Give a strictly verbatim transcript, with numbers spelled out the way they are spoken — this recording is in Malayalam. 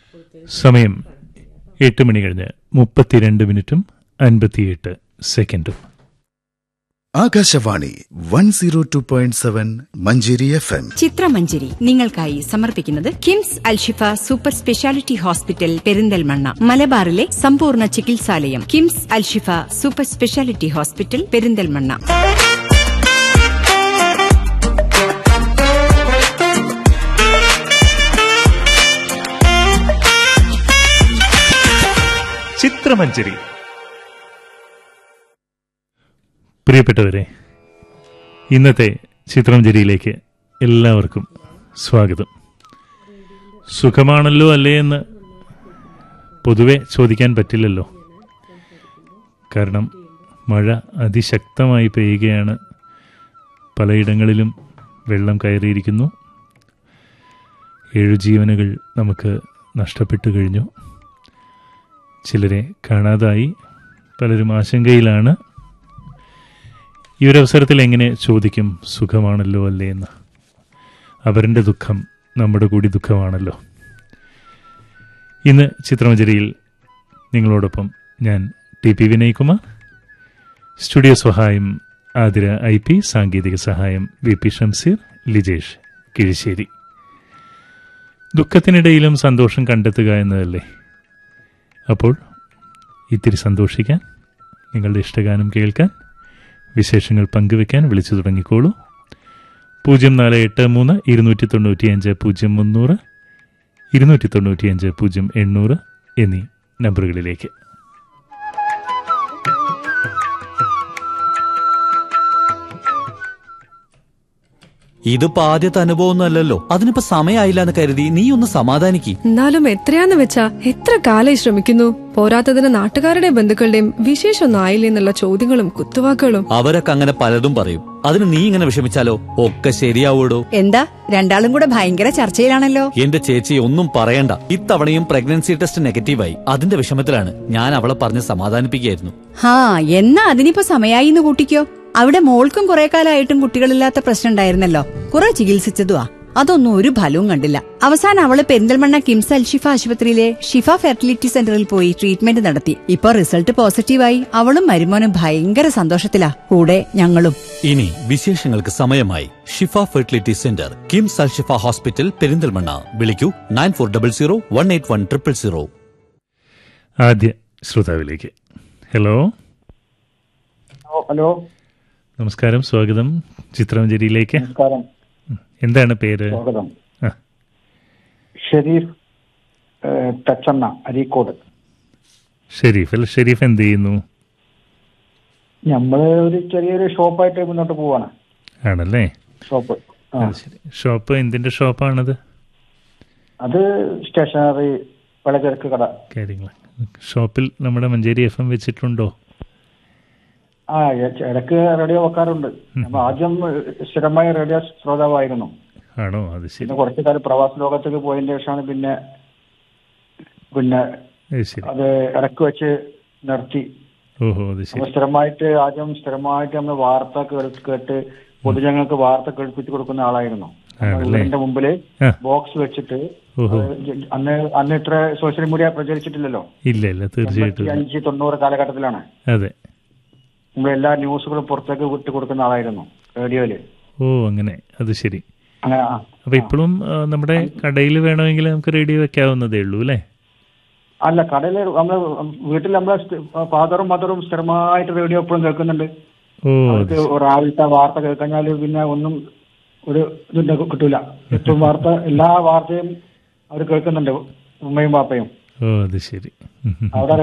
സമയം എട്ട് മണി കഴിഞ്ഞ് മുപ്പത്തിരണ്ട് മിനിറ്റും അൻപത്തിയെട്ട് സെക്കൻഡും. Akashvani one zero two point seven Manjeri F M. ചിത്രമഞ്ചേരി നിങ്ങൾക്കായി സമർപ്പിക്കുന്നത് KIMS Alshifa super speciality hospital Perinthalmanna, മലബാറിലെ സമ്പൂർണ്ണ ചികിത്സാലയം. KIMS Alshifa super speciality hospital Perinthalmanna. ചിത്രമഞ്ചേരി. പ്രിയപ്പെട്ടവരെ, ഇന്നത്തെ ചിത്രമഞ്ചേരിയിലേക്ക് എല്ലാവർക്കും സ്വാഗതം. സുഖമാണല്ലോ അല്ലേ എന്ന് പൊതുവെ ചോദിക്കാൻ പറ്റില്ലല്ലോ. കാരണം മഴ അതിശക്തമായി പെയ്യുകയാണ്. പലയിടങ്ങളിലും വെള്ളം കയറിയിരിക്കുന്നു. ഏഴു ജീവനുകൾ നമുക്ക് നഷ്ടപ്പെട്ടു കഴിഞ്ഞു. ചിലരെ കാണാതായി. പലരും ആശങ്കയിലാണ്. ഈ ഒരു അവസരത്തിൽ എങ്ങനെ ചോദിക്കും സുഖമാണല്ലോ അല്ലേ എന്ന്? അവരുടെ ദുഃഖം നമ്മുടെ കൂടി ദുഃഖമാണല്ലോ. ഇന്ന് ചിത്രമഞ്ചേരിയിൽ നിങ്ങളോടൊപ്പം ഞാൻ ടി പി വിനയ്കുമാർ. സ്റ്റുഡിയോ സഹായം ആതിര ഐ പി, സാങ്കേതിക സഹായം വി പി ഷംസീർ, ലിജേഷ് കിഴിശ്ശേരി. ദുഃഖത്തിനിടയിലും സന്തോഷം കണ്ടെത്തുക എന്നതല്ലേ. അപ്പോൾ ഇത്തിരി സന്തോഷിക്കാൻ, നിങ്ങളുടെ ഇഷ്ടഗാനം കേൾക്കാൻ, വിശേഷങ്ങൾ പങ്കുവെക്കാൻ വിളിച്ചു തുടങ്ങിക്കോളൂ. പൂജ്യം നാല് എട്ട് മൂന്ന് ഇരുന്നൂറ്റി തൊണ്ണൂറ്റിയഞ്ച് പൂജ്യം മുന്നൂറ്, ഇരുന്നൂറ്റി തൊണ്ണൂറ്റിയഞ്ച് പൂജ്യം എണ്ണൂറ് എന്നീ നമ്പറുകളിലേക്ക്. ഇതിപ്പോ ആദ്യത്തെ അനുഭവമൊന്നും അല്ലല്ലോ. അതിനിപ്പോ സമയമായില്ല എന്ന് കരുതി നീ ഒന്ന് സമാധാനിക്ക്. എന്നാലും എത്രയാന്ന് വെച്ചാ എത്ര കാലായി ശ്രമിക്കുന്നു. പോരാത്തതിന് നാട്ടുകാരുടെയും ബന്ധുക്കളുടെയും വിശേഷമൊന്നും ആയില്ലേ എന്നുള്ള ചോദ്യങ്ങളും കുത്തുവാക്കുകളും. അവരൊക്കെ അങ്ങനെ പലതും പറയും. അതിന് നീ ഇങ്ങനെ വിഷമിച്ചാലോ? ഒക്കെ ശരിയാവൂടോ. എന്താ രണ്ടാളും കൂടെ ഭയങ്കര ചർച്ചയിലാണല്ലോ. എന്റെ ചേച്ചി ഒന്നും പറയണ്ട. ഇത്തവണയും പ്രഗ്നൻസി ടെസ്റ്റ് നെഗറ്റീവായി. അതിന്റെ വിഷമത്തിലാണ്. ഞാൻ അവളെ പറഞ്ഞ് സമാധാനിപ്പിക്കുകയായിരുന്നു. ഹാ, എന്നാ അതിനിപ്പോ സമയായി എന്ന് കൂട്ടിക്കോ. അവിടെ മോൾക്കും കുറെ കാലമായിട്ടും കുട്ടികളില്ലാത്ത പ്രശ്നം ഉണ്ടായിരുന്നല്ലോ. കുറെ ചികിത്സിച്ചതുവാ, അതൊന്നും ഒരു ഫലവും കണ്ടില്ല. അവസാനം അവള് പെരിന്തൽമണ്ണ കിംസ് അൽഷിഫ ആശുപത്രിയിലെ ഷിഫ ഫെർട്ടിലിറ്റി സെന്ററിൽ പോയി ട്രീറ്റ്മെന്റ് നടത്തി. ഇപ്പൊ റിസൾട്ട് പോസിറ്റീവായി. അവളും മരുമോനും ഭയങ്കര സന്തോഷത്തിലാ, കൂടെ ഞങ്ങളും. ഇനി വിശേഷങ്ങൾക്ക് സമയമായി. ഷിഫ fertility centre, KIMS Alshifa hospital Perinthalmanna. വിളിക്കൂ nine four double zero one eight one triple zero. ആദ്യ ശ്രോതാവിലേക്ക്. ഹലോ ഹലോ നമസ്കാരം, സ്വാഗതം ചിത്രമഞ്ചേരിയിലേക്ക്. നമസ്കാരം. എന്താണ് പേര്? സ്വാഗതം. ഷെരീഫ് തച്ചണ്ണ, അരീക്കോട്. ഷെരീഫ് അല്ല, ഷെരീഫ് എന്ത് ചെയ്യുന്നു? നമ്മള് ഒരു ചെറിയൊരു ഷോപ്പായിട്ട് മുന്നോട്ട് പോവാണ്. ആണല്ലേ, ഷോപ്പ്. ശരി. ഷോപ്പ് എന്തിന്റെ ഷോപ്പാണത്? അത് സ്റ്റേഷനറി, പലചരക്ക് കട കാര്യങ്ങൾ. ഷോപ്പിൽ നമ്മുടെ മഞ്ചേരി എഫ് എം വെച്ചിട്ടുണ്ടോ? ആ, ഇടയ്ക്ക് റേഡിയോ വെക്കാറുണ്ട്. ആദ്യം സ്ഥിരമായ റേഡിയോ ശ്രോതാവായിരുന്നു. ആണോ? അത് ശരി. പിന്നെ കുറച്ചു കാലം പ്രവാസ ലോകത്തേക്ക് പോയതിന് ശേഷമാണ് പിന്നെ പിന്നെ അത് ഇടയ്ക്ക് വെച്ച് നിർത്തി. ഓഹോ, അത് ശരി. സ്ഥിരമായിട്ട് ആദ്യം സ്ഥിരമായിട്ട് നമ്മൾ വാർത്ത കേട്ട് പൊതുജനങ്ങൾക്ക് വാർത്ത കേൾപ്പിച്ചു കൊടുക്കുന്ന ആളായിരുന്നു. വീടിന്റെ മുമ്പില് ബോക്സ് വെച്ചിട്ട്, അന്ന് അന്ന് ഇത്ര സോഷ്യൽ മീഡിയ പ്രചരിച്ചിട്ടില്ലല്ലോ. ഇല്ല ഇല്ല, തീർച്ചയായിട്ടും. അഞ്ച് തൊണ്ണൂറ് കാലഘട്ടത്തിലാണ്. അതെ, നമ്മൾ എല്ലാ ന്യൂസുകളും പുറത്തേക്ക് വിട്ടു കൊടുക്കുന്ന ആളായിരുന്നു റേഡിയോയില്. ഓ, അങ്ങനെ. അത് ശരി. അങ്ങനെ. അപ്പൊ ഇപ്പോഴും നമ്മുടെ കടയിൽ വേണമെങ്കിൽ നമുക്ക് റേഡിയോ വെക്കാവുന്നതേ ഉള്ളൂ അല്ലേ? അല്ല, കടയില് നമ്മള് വീട്ടിൽ നമ്മളെ ഫാദറും മദറും സ്ഥിരമായിട്ട് റേഡിയോ എപ്പോഴും കേൾക്കുന്നുണ്ട്. ഓ, രാവിലത്തെ വാർത്ത കേൾക്കഴിഞ്ഞാല് പിന്നെ ഒന്നും ഒരു ഇത് കിട്ടൂല. ഏറ്റവും വാർത്ത, എല്ലാ വാർത്തയും അവർ കേൾക്കുന്നുണ്ട്, ഉമ്മയും പാപ്പയും. ഓ, അത് ശരി. അവിടെ